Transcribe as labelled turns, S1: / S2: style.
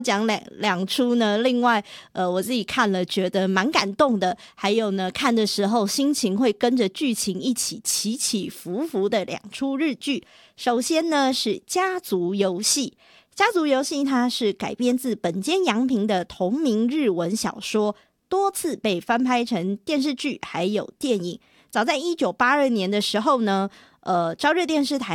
S1: 讲两出呢，另外我自己看了觉得蛮感动的，还有呢看的时候心情会跟着剧情一起起起伏伏的两出日剧。首先呢是家族游戏，家族游戏它是改编自本间洋平的同名日文小说，多次被翻拍成电视剧还有电影。早在1982年的时候呢，朝日电视台